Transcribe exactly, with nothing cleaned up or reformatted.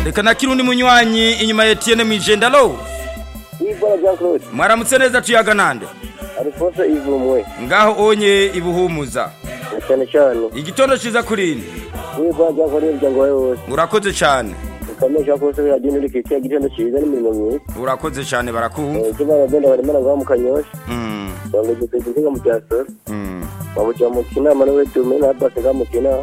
reka nakira undi munywanyi inyuma ya Etienne Mwijenda lo Ibora Jean Claude mwaramutse neza tuyaga nande Alphonse Ivumwe ngaho onye ibuhumuza cyane cyane igitondo ciza kurindi Ibora Jean Claude muryango wawe wose urakoze cyane ukamesha ko se yagenda uri kice igitondo ciza n'imirimo myiza urakoze cyane barakuha kiba bagenda barimo ngaho mu kanyosha mm ngo giteze kinga mu cyasoro mm babuja mu kinama no wetume na base ngaho mu kinama